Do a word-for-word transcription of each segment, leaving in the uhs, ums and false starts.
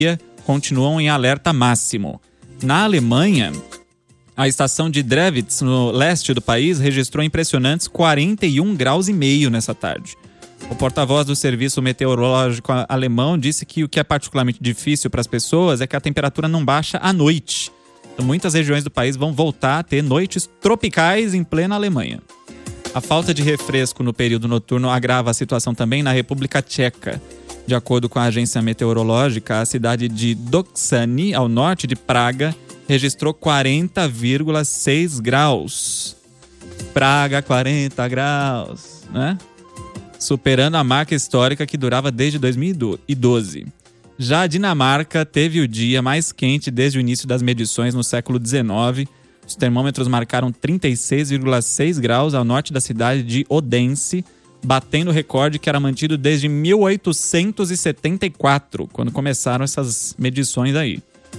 continuam em alerta máximo. Na Alemanha, a estação de Drewitz, no leste do país, registrou impressionantes quarenta e um graus e meio nessa tarde. O porta-voz do Serviço Meteorológico Alemão disse que o que é particularmente difícil para as pessoas é que a temperatura não baixa à noite. Então, muitas regiões do país vão voltar a ter noites tropicais em plena Alemanha. A falta de refresco no período noturno agrava a situação também na República Tcheca. De acordo com a agência meteorológica, a cidade de Doksany, ao norte de Praga, registrou quarenta vírgula seis graus. Praga, quarenta graus, né? Superando a marca histórica que durava desde dois mil e doze. Já a Dinamarca teve o dia mais quente desde o início das medições no século dezenove. Os termômetros marcaram trinta e seis vírgula seis graus ao norte da cidade de Odense, batendo o recorde que era mantido desde mil oitocentos e setenta e quatro, quando começaram essas medições aí.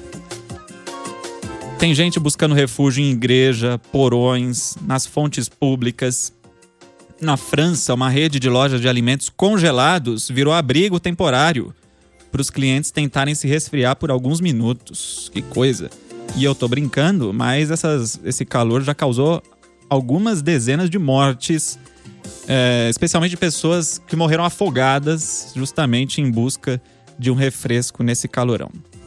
Tem gente buscando refúgio em igreja, porões, nas fontes públicas. Na França, uma rede de lojas de alimentos congelados virou abrigo temporário para os clientes tentarem se resfriar por alguns minutos. Que coisa! E eu tô brincando, mas essas, esse calor já causou algumas dezenas de mortes, é, especialmente de pessoas que morreram afogadas justamente em busca de um refresco nesse calorão.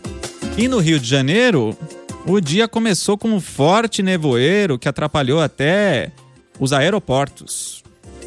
E no Rio de Janeiro, o dia começou com um forte nevoeiro que atrapalhou até os aeroportos.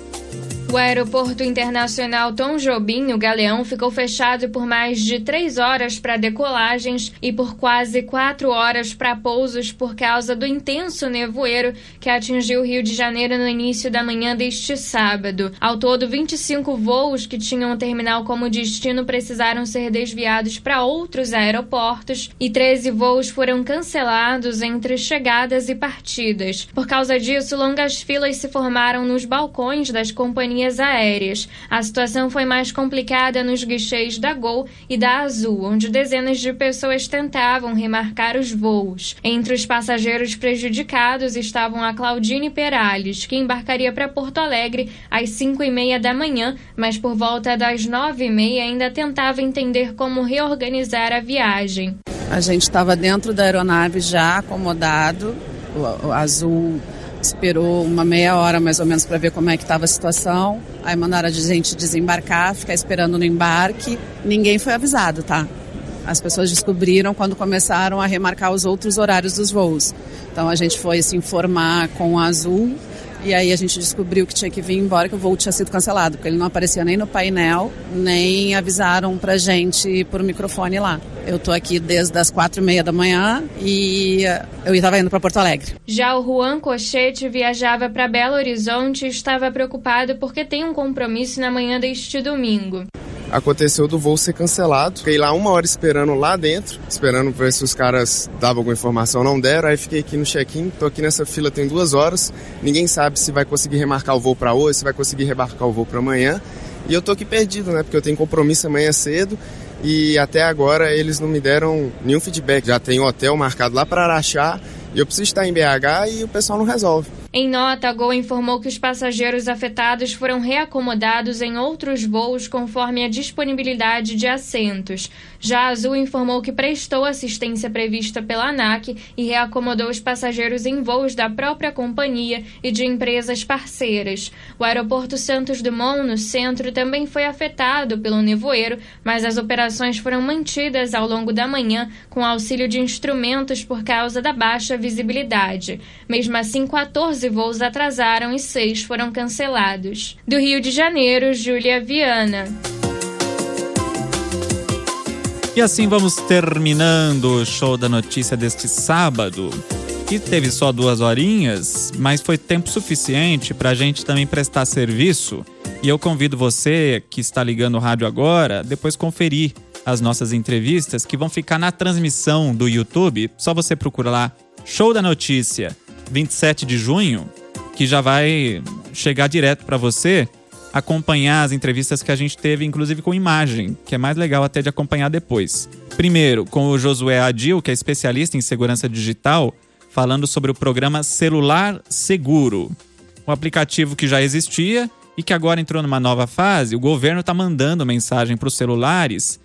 O Aeroporto Internacional Tom Jobim, no Galeão, ficou fechado por mais de três horas para decolagens e por quase quatro horas para pousos por causa do intenso nevoeiro que atingiu o Rio de Janeiro no início da manhã deste sábado. Ao todo, vinte e cinco voos que tinham o terminal como destino precisaram ser desviados para outros aeroportos e treze voos foram cancelados entre chegadas e partidas. Por causa disso, longas filas se formaram nos balcões das companhias aéreas. A situação foi mais complicada nos guichês da Gol e da Azul, onde dezenas de pessoas tentavam remarcar os voos. Entre os passageiros prejudicados estavam a Claudine Perales, que embarcaria para Porto Alegre às cinco e meia da manhã, mas por volta das nove e meia ainda tentava entender como reorganizar a viagem. A gente estava dentro da aeronave já acomodado, o, o Azul esperou uma meia hora mais ou menos para ver como é que estava a situação. Aí mandaram a gente desembarcar, ficar esperando no embarque. Ninguém foi avisado, tá? As pessoas descobriram quando começaram a remarcar os outros horários dos voos. Então a gente foi se informar com o Azul e aí a gente descobriu que tinha que vir embora, que o voo tinha sido cancelado, porque ele não aparecia nem no painel, nem avisaram pra gente por microfone lá. Eu tô aqui desde as quatro e meia da manhã e eu estava indo para Porto Alegre. Já o Juan Cochete viajava para Belo Horizonte e estava preocupado porque tem um compromisso na manhã deste domingo. Aconteceu do voo ser cancelado. Fiquei lá uma hora esperando lá dentro, esperando pra ver se os caras davam alguma informação, não deram. Aí fiquei aqui no check-in, tô aqui nessa fila tem duas horas. Ninguém sabe se vai conseguir remarcar o voo pra hoje, se vai conseguir remarcar o voo pra amanhã. E eu tô aqui perdido, né? Porque eu tenho compromisso amanhã cedo e até agora eles não me deram nenhum feedback. Já tem um hotel marcado lá para Araxá e eu preciso estar em B H e o pessoal não resolve. Em nota, a Gol informou que os passageiros afetados foram reacomodados em outros voos conforme a disponibilidade de assentos. Já a Azul informou que prestou assistência prevista pela ANAC e reacomodou os passageiros em voos da própria companhia e de empresas parceiras. O aeroporto Santos Dumont, no centro, também foi afetado pelo nevoeiro, mas as operações foram mantidas ao longo da manhã com auxílio de instrumentos por causa da baixa visibilidade. Mesmo assim, quatorze voos atrasaram e seis foram cancelados. Do Rio de Janeiro, Júlia Viana. E assim vamos terminando o Show da Notícia deste sábado, que teve só duas horinhas, mas foi tempo suficiente para a gente também prestar serviço. E eu convido você que está ligando o rádio agora, depois conferir as nossas entrevistas que vão ficar na transmissão do YouTube. Só você procura lá, Show da Notícia, vinte e sete de junho, que já vai chegar direto para você acompanhar as entrevistas que a gente teve, inclusive com imagem, que é mais legal até de acompanhar depois. Primeiro, com o Josué Adil, que é especialista em segurança digital, falando sobre o programa Celular Seguro, um aplicativo que já existia e que agora entrou numa nova fase. O governo está mandando mensagem para os celulares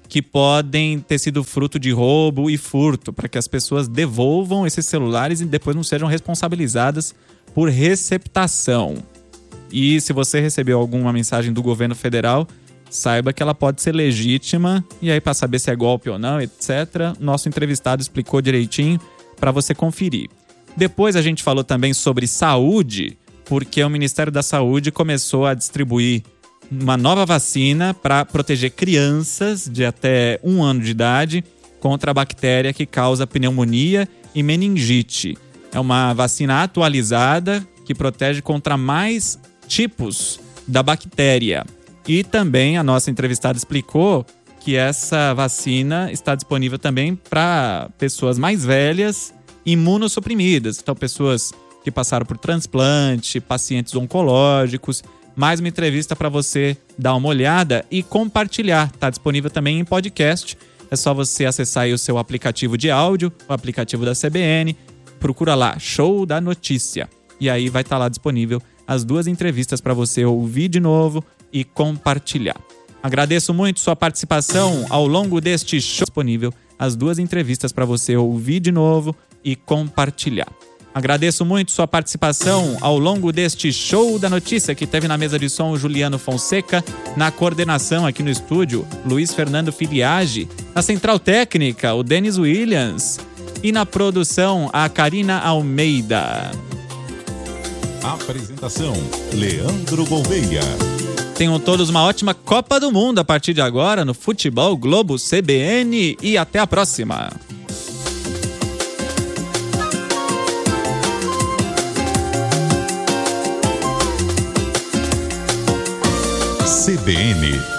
que podem ter sido fruto de roubo e furto, para que as pessoas devolvam esses celulares e depois não sejam responsabilizadas por receptação. E se você recebeu alguma mensagem do governo federal, saiba que ela pode ser legítima, e aí para saber se é golpe ou não, etcétera, nosso entrevistado explicou direitinho para você conferir. Depois a gente falou também sobre saúde, porque o Ministério da Saúde começou a distribuir uma nova vacina para proteger crianças de até um ano de idade contra a bactéria que causa pneumonia e meningite. É uma vacina atualizada que protege contra mais tipos da bactéria. E também a nossa entrevistada explicou que essa vacina está disponível também para pessoas mais velhas, imunossuprimidas. Então, pessoas que passaram por transplante, pacientes oncológicos. Mais uma entrevista para você dar uma olhada e compartilhar. Está disponível também em podcast. É só você acessar aí o seu aplicativo de áudio, o aplicativo da C B N. Procura lá, Show da Notícia. E aí vai estar lá disponível as duas entrevistas para você ouvir de novo e compartilhar. Agradeço muito sua participação ao longo deste show. Disponível as duas entrevistas para você ouvir de novo e compartilhar. Agradeço muito sua participação ao longo deste Show da Notícia, que teve na mesa de som o Juliano Fonseca, na coordenação aqui no estúdio, Luiz Fernando Filiage, na central técnica, o Denis Williams, e na produção, a Karina Almeida. Apresentação, Leandro Gouveia. Tenham todos uma ótima Copa do Mundo a partir de agora no Futebol Globo C B N e até a próxima. C B N